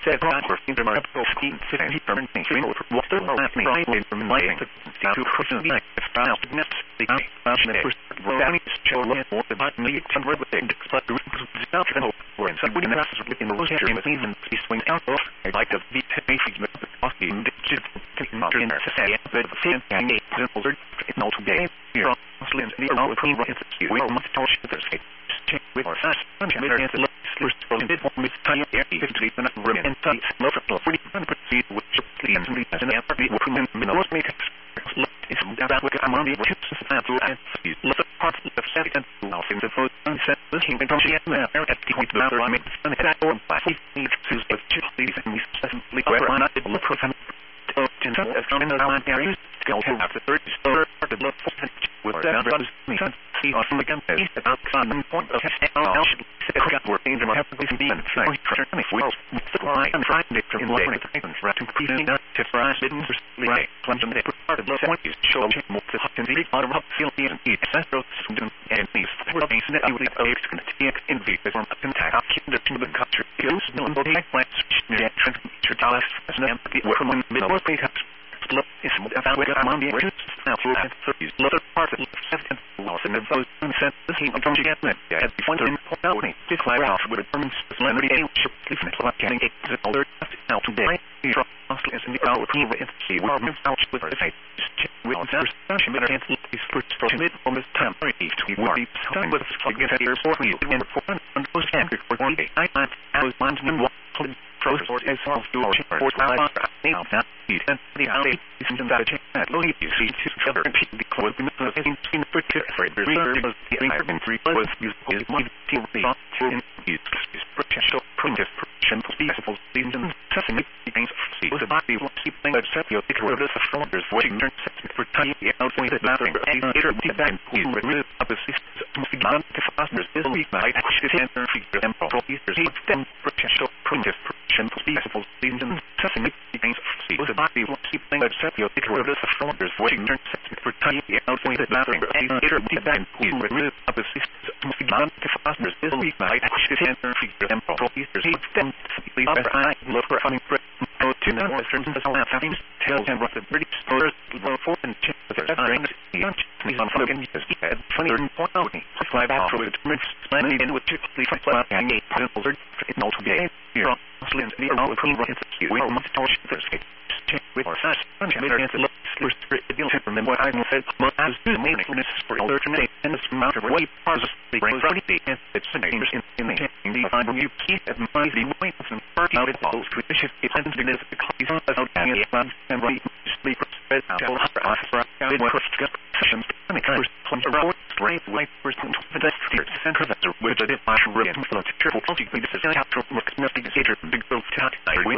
said for the Marble Scheme, City Permanent, Water, Lasting, Right, from Lighting, to Person, Style, Nets, the Fashion, Show, or the button, lead, and everything, but the South and or in some within the Roger, and even swing out of, like the beat, basic, the coffee, and the modern, society, but the same gang, simple, no today, here, Muslims, the all the we will must touch the state. With our fast, and the first from the form is tiny air, and room and size, low for 40% proceed with clean and as an empty woman, minerals make it. It's that what I'm on the tips and look at parts of the second off in the first sunset, looking at the air at the point of the make sun at or by need to with chilies and we where I'm not able to put them in the line areas, go to have the third store the blood with that brothers see on the gun about the point of how should working to have to be being if we supply and try to from laying it and right to create that to fry didn't right plunge the part of the point is show more the can be out of feel and eat central and these things that you can take in the form of contact keep the culture kills no body plants should tell us as an empty from the middle of the look is about where I'm on the edges now for that 30s other part of the second loss and the vote said this he don't get that at the point in point to fly off with a permanent celebrity should leave it like getting it other now today from Australia and the hour prove it see we're out with the face with our station and is first from mid on this time to be worried time with forget that here for you and for those angry for one day I was wanting one process as well to our for now that he and the alley is in that chat low you see to further repeat the code in the particular for the three was used is one to be in is potential primitive principles in sesame things see the body will keep things set your picture of the fronters watching turn for tiny outweight the bathroom later the back we remove of the systems non fasteners this week night should enter figure and properties them potential primitive principles in sesame things see the body will keep things set your picture of the fronters watching turn for tiny outweight the bathroom later the back we remove of the systems non fasteners this week night should enter figure and properties them I look for hunting for to the western having tails and rough the British stores for and check with their strings he's on fucking his head funny point out to fly back for it planning in with typically from flat and eight principles in all today here Muslims the all the we all must touch the state with our fast and the look from what I said as the main for all their and this amount of weight pauses the brain from the and it's dangerous in the time you keep at my the weight and party out it falls to the shift it tends to be the copies of the and right sleep spread out for sessions and the first plunge around straight right first to the center of the which I did my real influence careful this is a natural look nothing big growth